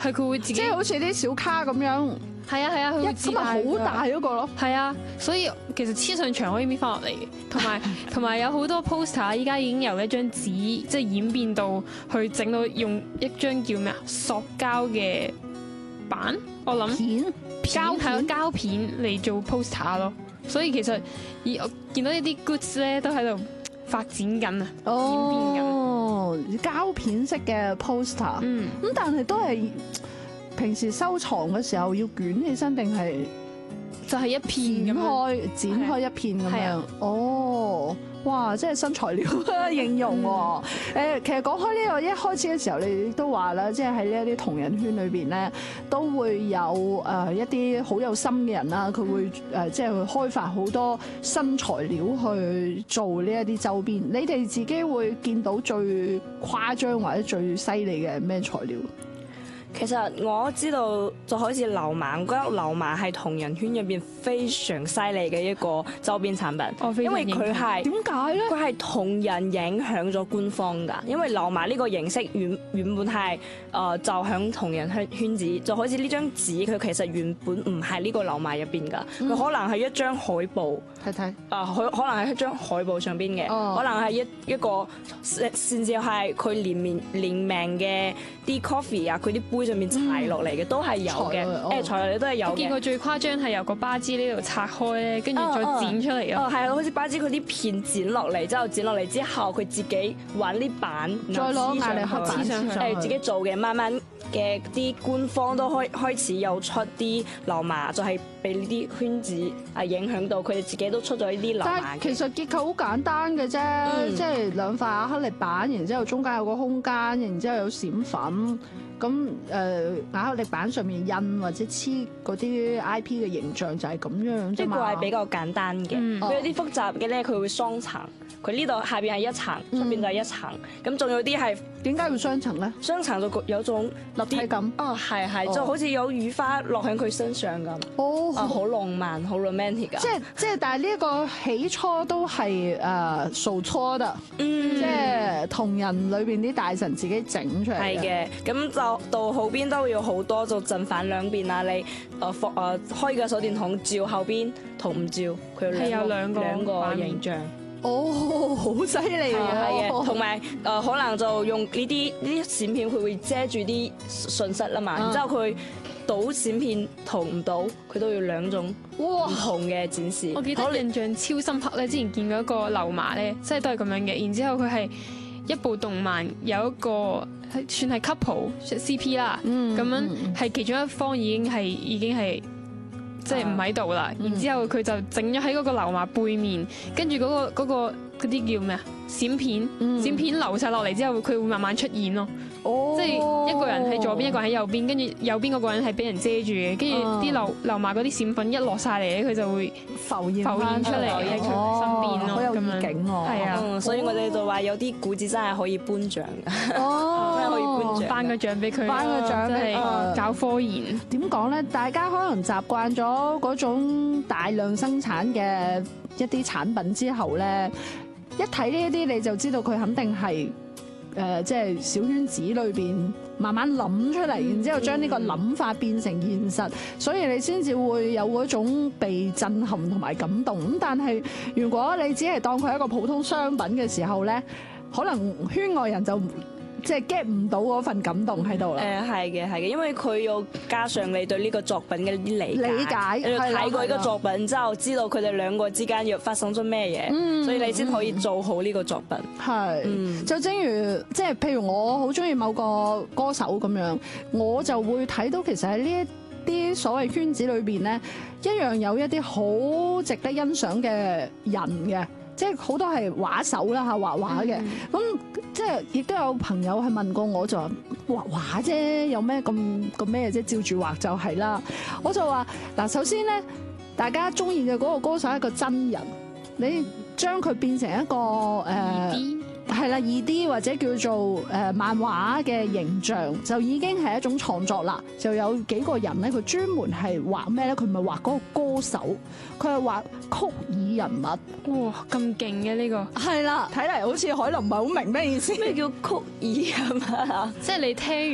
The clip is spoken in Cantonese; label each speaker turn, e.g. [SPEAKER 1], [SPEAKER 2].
[SPEAKER 1] 係佢會自己，
[SPEAKER 2] 即係好似啲小卡咁樣，
[SPEAKER 1] 係啊，佢會自帶
[SPEAKER 2] 好大嗰個咯。
[SPEAKER 1] 係啊，所以其實黐上牆可以搣翻落嚟嘅，同埋有好多 poster 依家已經由一張紙即係演變到去整到用一張叫咩啊塑膠嘅板，我諗膠片嚟做 poster 咯。所以其實我見到一啲 goods 咧都喺度發展緊啊，演變緊。
[SPEAKER 2] 哦，膠片式嘅 poster，咁但係都係平時收藏嘅時候要捲起身定係
[SPEAKER 1] 就係一片
[SPEAKER 2] 剪開一片咁樣。哦，哇！即係新材料應用喎。其實講開呢個一開始嘅時候，你都話啦，即係喺呢一啲同人圈裏邊咧，都會有一啲好有心嘅人啦，佢會即係去開發好多新材料去做呢一啲周邊。你哋自己會見到最誇張或者最犀利嘅咩材料？
[SPEAKER 3] 其實我知道就好似流麻，我覺得流麻係同人圈入邊非常犀利嘅一個周邊產品，因為佢係
[SPEAKER 2] 點解咧？
[SPEAKER 3] 佢係同人影響咗官方㗎，因為流麻呢個形式原本係就響同人圈子，就好似呢張紙，佢其實原本唔係呢個流麻入邊㗎，佢可能係一張海報，
[SPEAKER 2] 睇睇
[SPEAKER 3] 佢可能係一張海報上邊嘅，可能係一個甚至係佢連名嘅啲 coffee 啊，佢啲杯上面裁落嚟嘅都係有嘅，裁落嚟都係有嘅。
[SPEAKER 1] 我見過最誇張係由個巴枝呢度拆開咧，跟住再剪出嚟咯。
[SPEAKER 3] 係啊，好似巴枝佢啲片剪落嚟之後，佢自己揾啲板，
[SPEAKER 2] 再攞壓力黑板
[SPEAKER 1] 上去，
[SPEAKER 3] 係自己做嘅。慢慢嘅啲官方都開始有出啲流麻，就係被呢啲圈子影響到，佢哋自己都出咗呢啲流麻。
[SPEAKER 2] 但係其實結構好簡單嘅啫，即係兩塊亞克力板，然之後中間有個空間，然之後有閃粉。咁亞克力板上面印或者黐嗰啲 IP 嘅形象就係咁樣啫嘛。
[SPEAKER 3] 呢個係比較簡單嘅，佢有啲複雜嘅咧，佢會雙層。佢呢度下邊係一層，出邊就係一層。咁仲有啲係
[SPEAKER 2] 點解要雙層咧？
[SPEAKER 3] 雙層就有種
[SPEAKER 2] 立體感。
[SPEAKER 3] 係，就好似有雨花落喺佢身上咁。哦，好浪漫，好 romantic 㗎。
[SPEAKER 2] 即係，但係呢一個起初都係手搓的，即係同人裏邊啲大神自己整出嚟。
[SPEAKER 3] 係嘅，咁就到後邊都要好多，就正反兩邊啊！你開個手電筒照後邊同唔照，佢有兩個形象。
[SPEAKER 2] 哦，好犀利啊！
[SPEAKER 3] 係嘅，同埋可能就用呢啲閃片，佢會遮住啲信息啦嘛。然之後佢倒閃片同唔到，佢都要兩種唔同嘅展示。
[SPEAKER 1] 我記得印象超深刻咧，之前見過一個流麻咧，即係都係咁樣嘅。然之後佢係一部動漫，有一個算係 couple CP 啦，咁樣係其中一方已經係。即係唔喺度啦，然之後佢就整咗喺嗰個流麻背面，跟住嗰啲叫咩啊？閃片流晒落嚟之後，佢會慢慢出現咯。即係一個人喺左邊，一個人喺右邊，跟住右邊嗰個人係俾人遮住嘅，跟住啲流麻嗰啲閃粉一落晒嚟咧，佢就會浮現出嚟喺佢身邊咯。
[SPEAKER 2] 好有意境喎。
[SPEAKER 1] 係啊，
[SPEAKER 3] 所以我哋就話有啲古子真係可以頒獎㗎。
[SPEAKER 2] 哦，
[SPEAKER 3] 真係可以頒獎，
[SPEAKER 1] 頒個獎俾佢，
[SPEAKER 2] 頒個獎俾
[SPEAKER 1] 佢搞科研。
[SPEAKER 2] 點講咧？大家可能習慣咗嗰種大量生產嘅一啲產品之後咧，一睇呢一啲你就知道佢肯定係即係小圈子裏邊慢慢諗出嚟，然之後將呢個諗法變成現實，所以你先至會有嗰種被震撼同埋感動。咁但係如果你只係當佢係一個普通商品嘅時候咧，可能圈外人就即係 get 唔到嗰份感動喺度啦。
[SPEAKER 3] 係嘅，因為佢要加上你對呢個作品嘅啲理解，你睇過呢個作品之後，知道佢哋兩個之間要發生咗咩嘢，所以你先可以做好呢個作品。
[SPEAKER 2] 係，就正如即係譬如我好中意某個歌手咁樣，我就會睇到其實喺呢一啲所謂圈子裏邊咧，一樣有一啲好值得欣賞嘅人嘅。即係好多係畫手啦嚇，畫畫嘅，咁即係亦都有朋友係問過我，就話畫畫啫，有咩咁咩啫？照住畫就係啦。我就話嗱，首先咧，大家中意嘅嗰個歌手係一個真人，你將佢變成一個係啦2D 或者叫做漫畫嘅形象，就已經係一種創作啦。就有幾個人咧，佢專門係畫咩咧？佢唔係畫嗰個歌手，佢係畫曲擬人物。
[SPEAKER 1] 哇，咁勁嘅呢個！
[SPEAKER 2] 係啦，睇嚟好似海琳唔係好明咩意思。
[SPEAKER 3] 咩叫曲擬人物啊？
[SPEAKER 1] 即係你聽